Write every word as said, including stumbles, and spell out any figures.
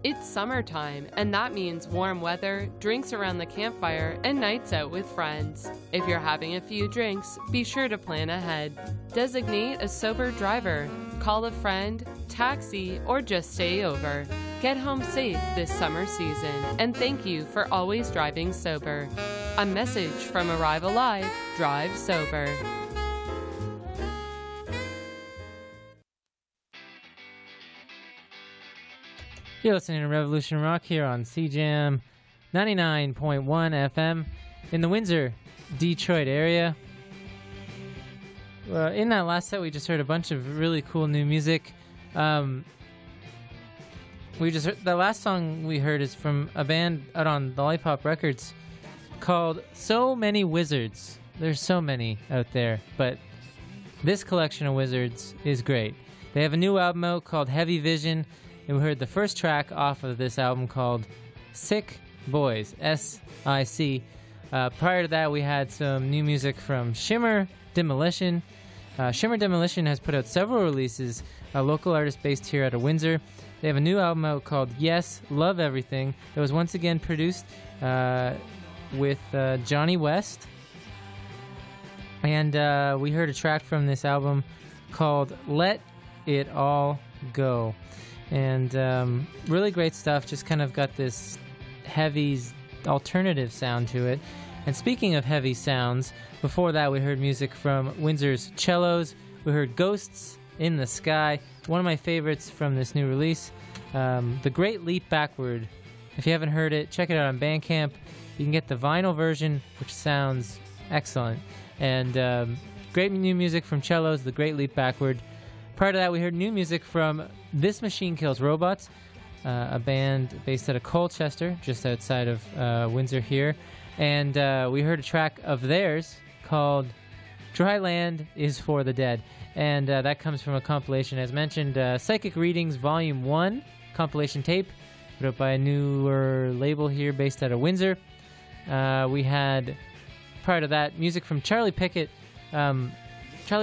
It's summertime, and that means warm weather, drinks around the campfire, and nights out with friends. If you're having a few drinks, be sure to plan ahead. Designate a sober driver, call a friend, taxi, or just stay over. Get home safe this summer season, and thank you for always driving sober. A message from Arrive Alive, Drive Sober. You're listening to Revolution Rock here on C J A M ninety-nine point one F M in the Windsor, Detroit area. Uh, in that last set, we just heard a bunch of really cool new music. Um, we just heard, the last song we heard is from a band out on the Lollipop Records called So Many Wizards. There's so many out there, but this collection of wizards is great. They have a new album out called Heavy Vision. And we heard the first track off of this album called Sick Boys, S I C. Uh, prior to that, we had some new music from Shimmer Demolition. Uh, Shimmer Demolition has put out several releases, a local artist based here out of Windsor. They have a new album out called Yes, Love Everything. It was once again produced uh, with uh, Johnny West. And uh, we heard a track from this album called Let It All Go. And um, really great stuff, just kind of got this heavy alternative sound to it. And speaking of heavy sounds, before that we heard music from Windsor's Cellos. We heard Ghosts in the Sky, one of my favorites from this new release. Um, the Great Leap Backward. If you haven't heard it, check it out on Bandcamp. You can get the vinyl version, which sounds excellent. And um, great new music from Cellos, The Great Leap Backward. Prior to that, we heard new music from This Machine Kills Robots, uh, a band based out of Colchester, just outside of uh, Windsor here. And uh, we heard a track of theirs called Dry Land is for the Dead. And uh, that comes from a compilation, as mentioned, uh, Psychic Readings Volume one compilation tape, put out by a newer label here based out of Windsor. Uh, we had, prior to that, music from Charlie Pickett, um,